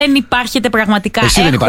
Δεν υπάρχετε πραγματικά.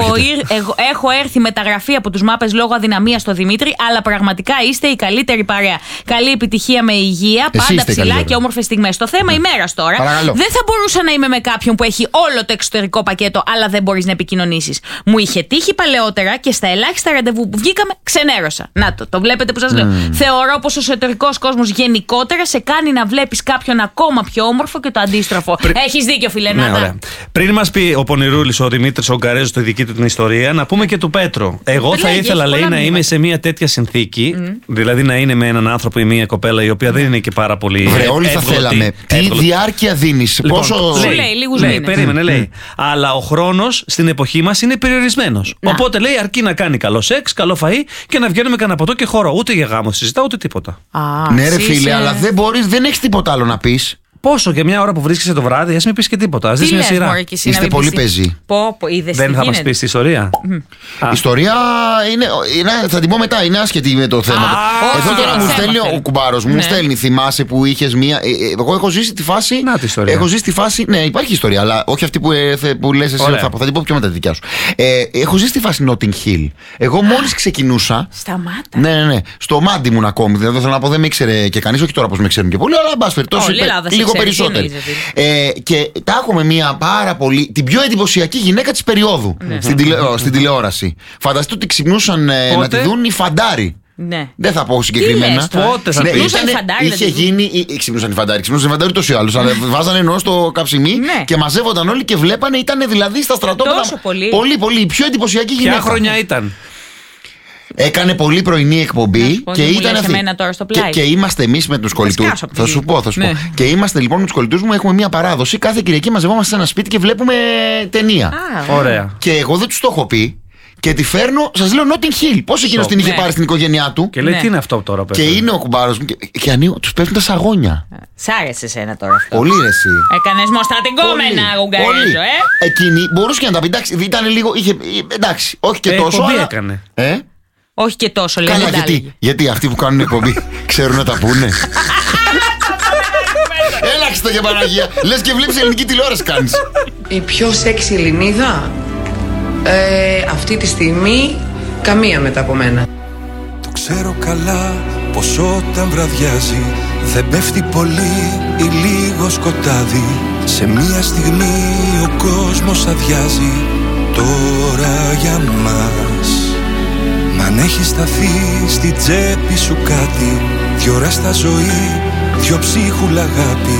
Έχω έρθει μεταγραφή από τους Μάπες λόγω αδυναμίας στο Δημήτρη, αλλά πραγματικά είστε η καλύτερη παρέα. Καλή επιτυχία με υγεία, πάντα ψηλά και όμορφες στιγμές. Το θέμα ημέρας τώρα. Παρακαλώ. Δεν θα μπορούσα να είμαι με κάποιον που έχει όλο το εξωτερικό πακέτο, αλλά δεν μπορείς να επικοινωνήσεις. Μου είχε τύχει παλαιότερα και στα ελάχιστα ραντεβού που βγήκαμε, ξενέρωσα. Να το βλέπετε που σας λέω. Θεωρώ πως ο εσωτερικός κόσμος γενικότερα σε κάνει να βλέπεις κάποιον ακόμα πιο όμορφο και το αντίστροφο. Έχεις δίκιο, φιλενάτα. Ναι, πριν μας πει ο Πονηρούλης, ο Δημήτρης ο Γκαρέζος, τη δική του την ιστορία, να πούμε και του Πέτρο. Εγώ θα ήθελα, λέει, να είμαι σε μια τέτοια συνθήκη, δηλαδή να είναι με έναν άνθρωπο ή μια κοπέλα η οποία δεν είναι και πάρα πολύ. Όλοι θα θέλαμε. Τι διάρκεια δίνεις, λοιπόν, πόσο. Λέει, λίγους μήνες. Περίμενε, λέει. Αλλά ο χρόνος στην εποχή μας είναι περιορισμένος. Οπότε λέει, αρκεί να κάνει καλό σεξ, καλό φαΐ και να βγαίνουμε κανένα ποτό και χώρο. Ούτε για γάμο συζητά, ούτε τίποτα. Ναι, ρε φίλε, αλλά δεν έχεις τίποτα άλλο να πεις. Πόσο για μια ώρα που βρίσκεσαι το βράδυ, ας μην πεις και τίποτα. Ας δεις μια σειρά. Είστε πολύ πεζοί. Δεν θα μας πεις τη ιστορία. Η ιστορία είναι, θα την πω μετά, είναι άσχετη με το θέμα. Εδώ τώρα μου στέλνει ο κουμπάρος μου, μου στέλνει, θυμάσαι που είχες μία. Εγώ έχω ζήσει τη φάση. Να τη ιστορία. Έχω ζήσει τη φάση. Ναι, υπάρχει ιστορία, αλλά όχι αυτή που λες εσύ. Θα την πω πιο μετά τη δικιά σου. Έχω ζήσει τη φάση Notting Hill. Εγώ μόλις ξεκινούσα. Σταμάτα. Ναι. Στο μάντι μου ακόμη. Δηλαδή θέλω να πω, δεν με ήξερε και κανείς, όχι τώρα πως με ξέρουν και πολύ, αλλά εν πάση περιπτώσει. Λίγο περισσότερο. Και τα έχουμε μια πάρα πολύ. Την πιο εντυπωσιακή γυναίκα της περίοδου στην τηλεόραση. Φανταστείτε ότι ξυπνούσαν να τη δουν οι φαντάροι. Ναι. Δεν θα πω συγκεκριμένα. Πότε θα πει. Είχε γίνει. Ξυπνούσαν οι φαντάροι. Ξυπνούσαν οι φαντάροι τόσο ή άλλως. Αλλά βάζανε εννοώ στο καψιμί και μαζεύονταν όλοι και βλέπανε. Ήταν δηλαδή στα στρατόπεδα. Πολύ. Η πιο εντυπωσιακή γυναίκα. Ποια χρονιά ήταν? Έκανε πολύ πρωινή εκπομπή και ήταν αυτή. Και είμαστε εμείς με τους κολλητούς. Θα σου πω. Και είμαστε λοιπόν με τους κολλητούς μου, έχουμε μια παράδοση. Κάθε Κυριακή μαζευόμαστε σε ένα σπίτι και βλέπουμε ταινία. Ωραία. Και εγώ δεν τους το έχω πει. Και τη φέρνω, σας λέω Notting Hill. Πώς εκείνος την είχε πάρει στην οικογένειά του. Και λέει τι είναι αυτό τώρα, και είναι ο κουμπάρος μου. Και ανοίγω, τους πέφτουν τα σαγόνια. Σ' άρεσε εσένα τώρα αυτό? Πολύ ρε εσύ. Έκανες μοστρατικόμενα, Ουγγαρέζο, Εκείνη μπορούσε και να τα πει. Εντάξει, ήταν λίγο. Εντάξει, όχι και τόσο. Έκανε. Όχι και τόσο, λέει. Καλά, γιατί αυτοί που κάνουν εκπομπή ξέρουν να τα πούνε. Έλαξτε για Παναγία. Λες και βλέπεις ελληνική τηλεόραση κάνεις. Η πιο σεξι Ελληνίδα αυτή τη στιγμή καμία μετά από μένα. Το ξέρω καλά πως όταν βραδιάζει δεν πέφτει πολύ ή λίγο σκοτάδι. Σε μια στιγμή ο κόσμος αδειάζει τώρα για μας. Μ' αν έχει σταθεί στη τσέπη σου κάτι, 2 ώρες στα ζωή, 2 ψίχουλα αγάπη.